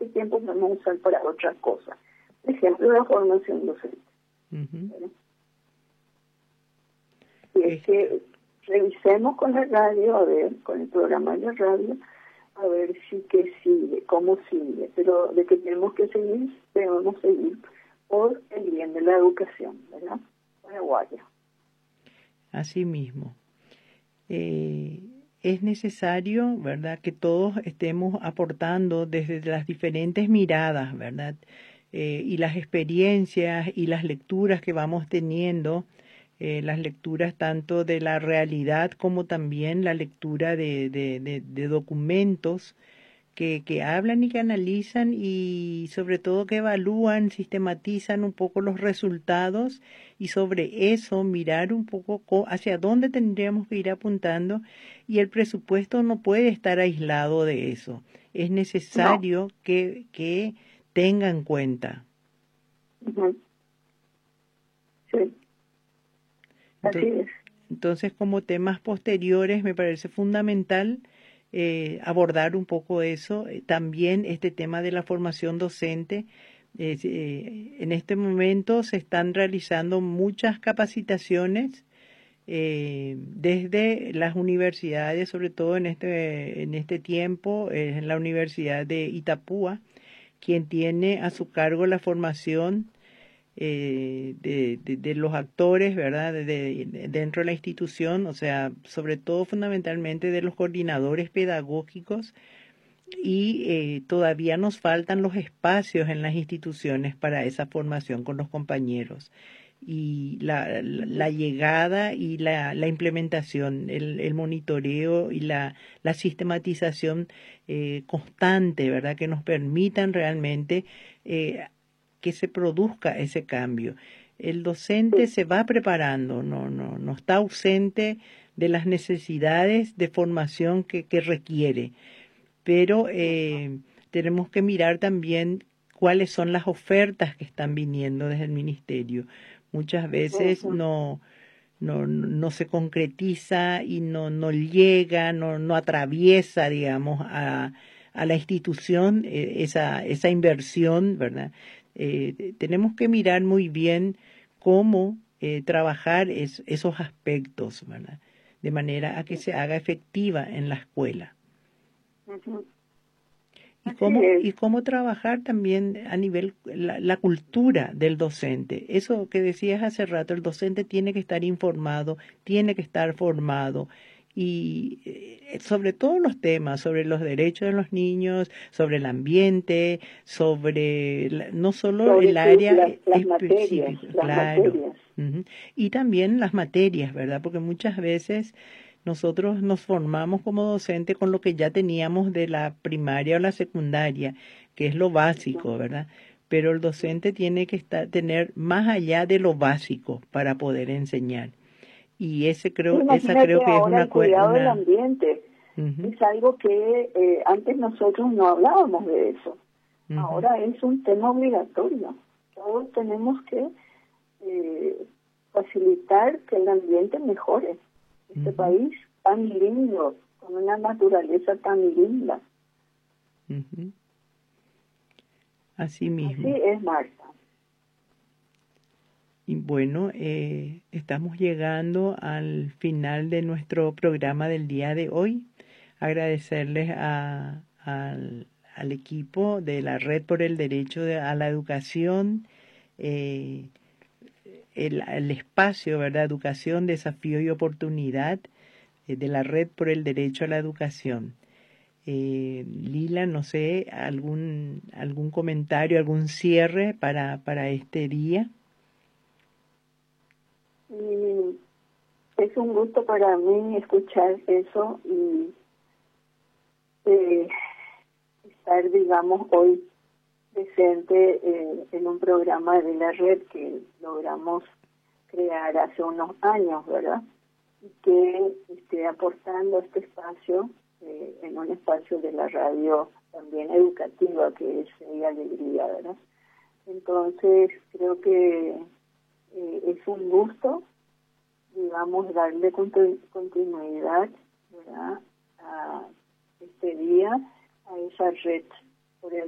tiempo podemos usar para otras cosas. Por ejemplo, la formación docente. Uh-huh. Y es que revisemos con la radio, a ver, con el programa de la radio, a ver si que sigue, cómo sigue, pero de que tenemos que seguir, debemos seguir por el bien de la educación, ¿verdad? Paraguaya. Así mismo. Es necesario, ¿verdad?, que todos estemos aportando desde las diferentes miradas, ¿verdad?, y las experiencias y las lecturas que vamos teniendo, las lecturas tanto de la realidad como también la lectura de documentos que hablan y que analizan y sobre todo que evalúan, sistematizan un poco los resultados y sobre eso mirar un poco hacia dónde tendríamos que ir apuntando, y el presupuesto no puede estar aislado de eso. Es necesario que tenga en cuenta. Uh-huh. Sí. Así es. Entonces, como temas posteriores, me parece fundamental abordar un poco eso. También este tema de la formación docente. En este momento se están realizando muchas capacitaciones desde las universidades, sobre todo en este tiempo, en la Universidad de Itapúa, quien tiene a su cargo la formación de los actores, ¿verdad?, dentro de la institución, o sea, sobre todo fundamentalmente de los coordinadores pedagógicos, y todavía nos faltan los espacios en las instituciones para esa formación con los compañeros. Y la llegada y la implementación, el monitoreo y la sistematización constante, ¿verdad?, que nos permitan realmente que se produzca ese cambio. El docente se va preparando, no está ausente de las necesidades de formación que requiere, pero tenemos que mirar también cuáles son las ofertas que están viniendo desde el ministerio. Muchas veces no se concretiza y no llega, no atraviesa, digamos, a la institución esa inversión, ¿verdad? Tenemos que mirar muy bien cómo trabajar esos aspectos, ¿verdad?, de manera a que se haga efectiva en la escuela. Uh-huh. Y cómo trabajar también a nivel la cultura del docente. Eso que decías hace rato, el docente tiene que estar informado, tiene que estar formado, y sobre todos los temas, sobre los derechos de los niños, sobre el ambiente, sobre no solo sobre el área las específica, materias, claro. Uh-huh. Y también las materias, ¿verdad? Porque muchas veces nosotros nos formamos como docente con lo que ya teníamos de la primaria o la secundaria, que es lo básico, ¿verdad? Pero el docente tiene que tener más allá de lo básico para poder enseñar. Y esa creo que es ahora el cuidado del ambiente. Uh-huh. Es algo que antes nosotros no hablábamos de eso. Uh-huh. Ahora es un tema obligatorio. Todos tenemos que facilitar que el ambiente mejore. Este país tan lindo, con una naturaleza tan linda. Uh-huh. Así mismo. Así es, Marta. Y bueno, estamos llegando al final de nuestro programa del día de hoy. Agradecerles al equipo de la Red por el Derecho a la Educación, el espacio, ¿verdad?, Educación, Desafío y Oportunidad, de la Red por el Derecho a la Educación. Lila, no sé, algún comentario, algún cierre para este día. Es un gusto para mí escuchar eso y estar, digamos, hoy presente en un programa de la red que logramos crear hace unos años, ¿verdad? Y que esté aportando este espacio en un espacio de la radio también educativa, que es Alegría, ¿verdad? Entonces, creo que es un gusto, digamos, darle continuidad, ¿verdad?, a este día, a esa red por el